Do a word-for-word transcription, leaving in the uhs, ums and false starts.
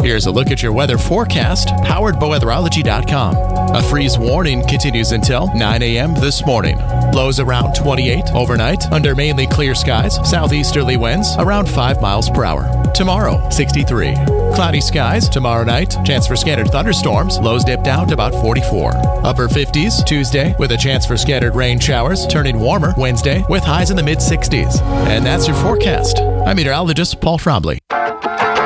Here's a look at your weather forecast, powered by weatherology dot com. A freeze warning continues until nine a.m. this morning. Lows around twenty-eight overnight under mainly clear skies. Southeasterly winds around five miles per hour. Tomorrow, sixty-three. Cloudy skies tomorrow night. Chance for scattered thunderstorms. Lows dip down to about forty-four. Upper fifties Tuesday with a chance for scattered rain showers. Turning warmer Wednesday with highs in the mid sixties. And that's your forecast. I'm meteorologist Paul Trombley.